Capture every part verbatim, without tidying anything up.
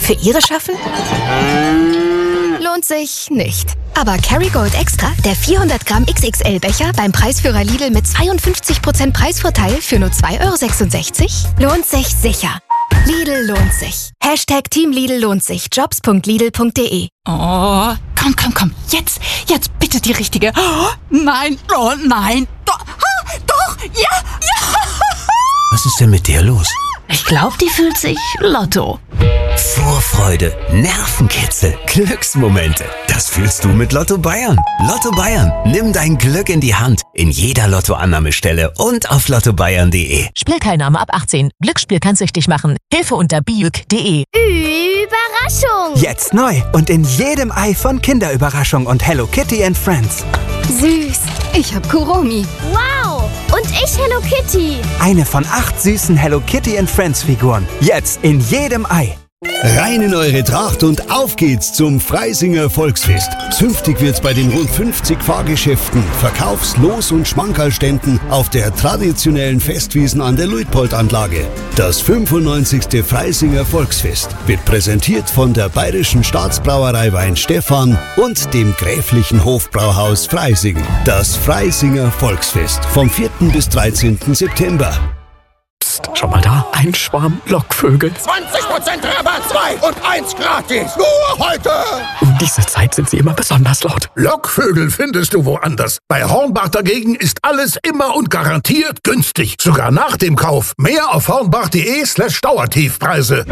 Für Ihre Schaffen? Lohnt sich nicht. Aber Kerrygold Extra, der vierhundert Gramm X X L-Becher beim Preisführer Lidl mit zweiundfünfzig Prozent Preisvorteil für nur zwei Euro sechsundsechzig, lohnt sich sicher. Lidl lohnt sich. Hashtag Team Lidl lohnt sich. Jobs punkt lidl punkt de. Oh, komm, komm, komm. Jetzt, jetzt bitte die richtige. Oh, nein, oh nein. Doch, ah, doch, ja, ja. Was ist denn mit dir los? Ich glaube, die fühlt sich Lotto. Vorfreude, Nervenkitzel, Glücksmomente. Das fühlst du mit Lotto Bayern. Lotto Bayern. Nimm dein Glück in die Hand. In jeder Lottoannahmestelle und auf lotto bayern punkt de. Spielteilnahme ab achtzehn. Glücksspiel kann süchtig machen. Hilfe unter biuk punkt de. Überraschung! Jetzt neu und in jedem Ei von Kinderüberraschung und Hello Kitty and Friends. Süß. Ich hab Kuromi. Wow! Und ich Hello Kitty. Eine von acht süßen Hello Kitty and Friends Figuren. Jetzt in jedem Ei. Rein in eure Tracht und auf geht's zum Freisinger Volksfest. Zünftig wird's bei den rund fünfzig Fahrgeschäften, Verkaufs-, Los- und Schmankerlständen auf der traditionellen Festwiesen an der Luitpold-Anlage. Das fünfundneunzigste Freisinger Volksfest wird präsentiert von der Bayerischen Staatsbrauerei Weinstefan und dem Gräflichen Hofbrauhaus Freising. Das Freisinger Volksfest vom vierten bis dreizehnten September. Psst, schau mal da, ein Schwarm Lockvögel. zwanzig Prozent Rabatt, zwei und eins gratis. Nur heute. Um diese Zeit sind sie immer besonders laut. Lockvögel findest du woanders. Bei Hornbach dagegen ist alles immer und garantiert günstig. Sogar nach dem Kauf. Mehr auf hornbach punkt de slash Dauertiefpreise.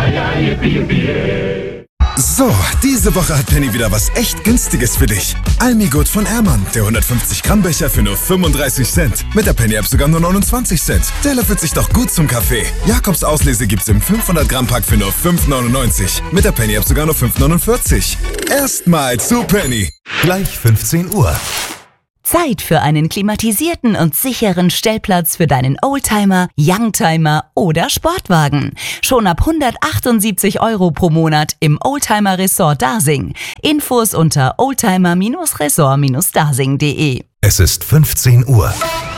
So, diese Woche hat Penny wieder was echt Günstiges für dich. Almigurt von Ehrmann, der hundertfünfzig Gramm Becher für nur fünfunddreißig Cent. Mit der Penny-App sogar nur neunundzwanzig Cent. Der löffelt sich doch gut zum Kaffee. Jakobs Auslese gibt's im fünfhundert Gramm Pack für nur fünf neunundneunzig. Mit der Penny-App sogar nur fünf neunundvierzig. Erstmal zu Penny. Gleich fünfzehn Uhr. Zeit für einen klimatisierten und sicheren Stellplatz für deinen Oldtimer, Youngtimer oder Sportwagen. Schon ab hundertachtundsiebzig Euro pro Monat im Oldtimer Resort Dasing. Infos unter oldtimer Resort dasing punkt de. Es ist fünfzehn Uhr.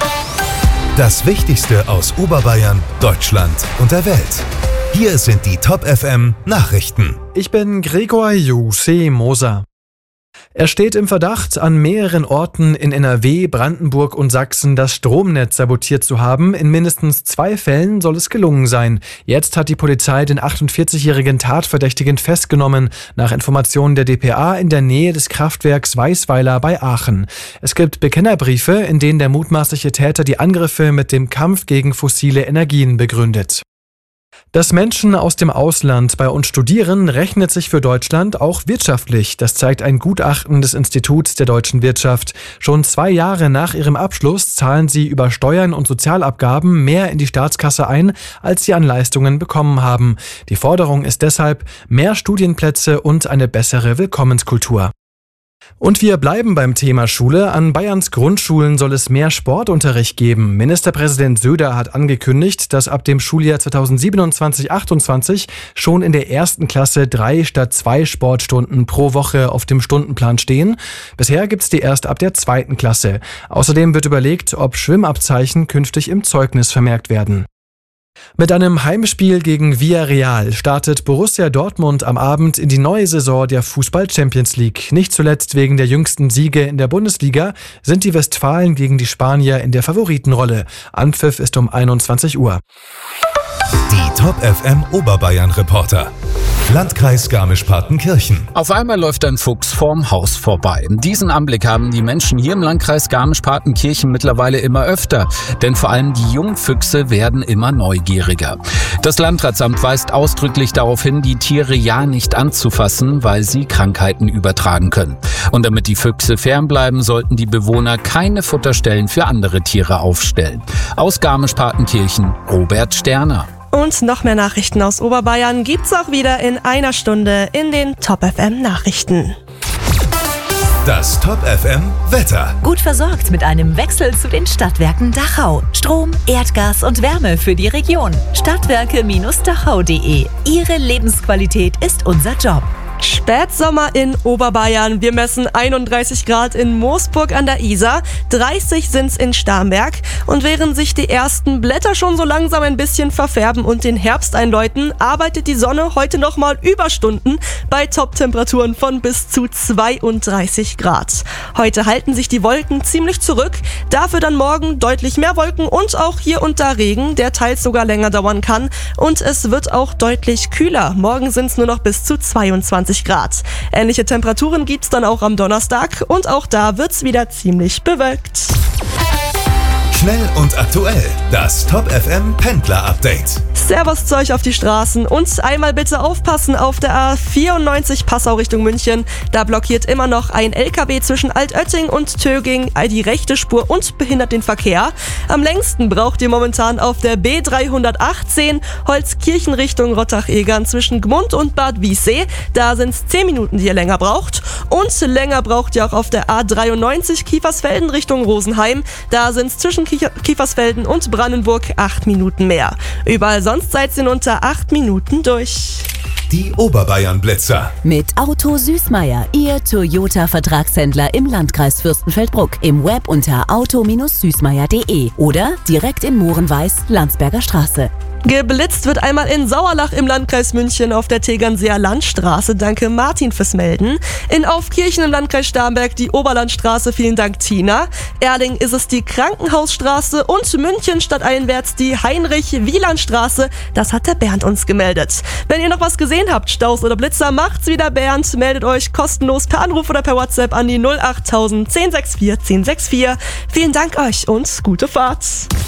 Das Wichtigste aus Oberbayern, Deutschland und der Welt. Hier sind die Top F M Nachrichten. Ich bin Gregor Jussi Moser. Er steht im Verdacht, an mehreren Orten in N R W, Brandenburg und Sachsen das Stromnetz sabotiert zu haben. In mindestens zwei Fällen soll es gelungen sein. Jetzt hat die Polizei den achtundvierzigjährigen Tatverdächtigen festgenommen, nach Informationen der D P A in der Nähe des Kraftwerks Weißweiler bei Aachen. Es gibt Bekennerbriefe, in denen der mutmaßliche Täter die Angriffe mit dem Kampf gegen fossile Energien begründet. Dass Menschen aus dem Ausland bei uns studieren, rechnet sich für Deutschland auch wirtschaftlich. Das zeigt ein Gutachten des Instituts der deutschen Wirtschaft. Schon zwei Jahre nach ihrem Abschluss zahlen sie über Steuern und Sozialabgaben mehr in die Staatskasse ein, als sie an Leistungen bekommen haben. Die Forderung ist deshalb mehr Studienplätze und eine bessere Willkommenskultur. Und wir bleiben beim Thema Schule. An Bayerns Grundschulen soll es mehr Sportunterricht geben. Ministerpräsident Söder hat angekündigt, dass ab dem Schuljahr zweitausendsiebenundzwanzig achtundzwanzig schon in der ersten Klasse drei statt zwei Sportstunden pro Woche auf dem Stundenplan stehen. Bisher gibt's die erst ab der zweiten Klasse. Außerdem wird überlegt, ob Schwimmabzeichen künftig im Zeugnis vermerkt werden. Mit einem Heimspiel gegen Villarreal startet Borussia Dortmund am Abend in die neue Saison der Fußball-Champions League. Nicht zuletzt wegen der jüngsten Siege in der Bundesliga sind die Westfalen gegen die Spanier in der Favoritenrolle. Anpfiff ist um einundzwanzig Uhr. Die Top F M Oberbayern Reporter. Landkreis Garmisch-Partenkirchen. Auf einmal läuft ein Fuchs vorm Haus vorbei. Diesen Anblick haben die Menschen hier im Landkreis Garmisch-Partenkirchen mittlerweile immer öfter. Denn vor allem die Jungfüchse werden immer neugieriger. Das Landratsamt weist ausdrücklich darauf hin, die Tiere ja nicht anzufassen, weil sie Krankheiten übertragen können. Und damit die Füchse fernbleiben, sollten die Bewohner keine Futterstellen für andere Tiere aufstellen. Aus Garmisch-Partenkirchen, Robert Sterner. Und noch mehr Nachrichten aus Oberbayern gibt's auch wieder in einer Stunde in den Top F M Nachrichten. Das Top F M Wetter. Gut versorgt mit einem Wechsel zu den Stadtwerken Dachau. Strom, Erdgas und Wärme für die Region. Stadtwerke Dachau punkt de. Ihre Lebensqualität ist unser Job. Spätsommer in Oberbayern. Wir messen einunddreißig Grad in Moosburg an der Isar, dreißig sind's in Starnberg. Und während sich die ersten Blätter schon so langsam ein bisschen verfärben und den Herbst einläuten, arbeitet die Sonne heute nochmal Überstunden bei Top-Temperaturen von bis zu zweiunddreißig Grad. Heute halten sich die Wolken ziemlich zurück, dafür dann morgen deutlich mehr Wolken und auch hier und da Regen, der teils sogar länger dauern kann. Und es wird auch deutlich kühler. Morgen sind's nur noch bis zu zweiundzwanzig Grad. Ähnliche Temperaturen gibt's dann auch am Donnerstag und auch da wird's wieder ziemlich bewölkt. Schnell und aktuell, das Top F M Pendler Update. Servus zu euch auf die Straßen und einmal bitte aufpassen auf der A vierundneunzig Passau Richtung München. Da blockiert immer noch ein L K W zwischen Altötting und Töging die rechte Spur und behindert den Verkehr. Am längsten braucht ihr momentan auf der B dreihundertachtzehn Holzkirchen Richtung Rottach-Egern zwischen Gmund und Bad Wiessee. Da sind es zehn Minuten, die ihr länger braucht. Und länger braucht ihr auch auf der A dreiundneunzig Kiefersfelden Richtung Rosenheim. Da sind es zwischen Kiefersfelden und Brandenburg acht Minuten mehr. Überall sonst seid ihr in unter acht Minuten durch. Die Oberbayern-Blitzer. Mit Auto Süßmeier, Ihr Toyota-Vertragshändler im Landkreis Fürstenfeldbruck. Im Web unter auto süßmeier punkt de oder direkt in Mohrenweiß, Landsberger Straße. Geblitzt wird einmal in Sauerlach im Landkreis München auf der Tegernseer Landstraße. Danke Martin fürs Melden. In Aufkirchen im Landkreis Starnberg die Oberlandstraße. Vielen Dank Tina. Erding ist es die Krankenhausstraße und München stadteinwärts die Heinrich-Wieland-Straße. Das hat der Bernd uns gemeldet. Wenn ihr noch was gesehen habt, Staus oder Blitzer, macht's wieder Bernd. Meldet euch kostenlos per Anruf oder per WhatsApp an die null acht null null eins null sechs vier eins null sechs vier. Vielen Dank euch und gute Fahrt.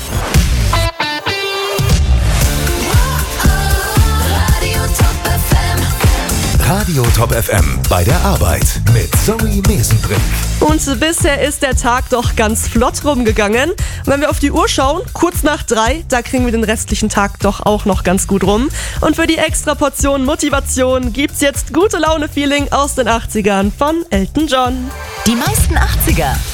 Radio Top F M bei der Arbeit mit Zoe Mesenbrink. Und bisher ist der Tag doch ganz flott rumgegangen. Und wenn wir auf die Uhr schauen, kurz nach drei, da kriegen wir den restlichen Tag doch auch noch ganz gut rum. Und für die extra Portion Motivation gibt's jetzt gute Laune-Feeling aus den achtzigern von Elton John. Die meisten achtziger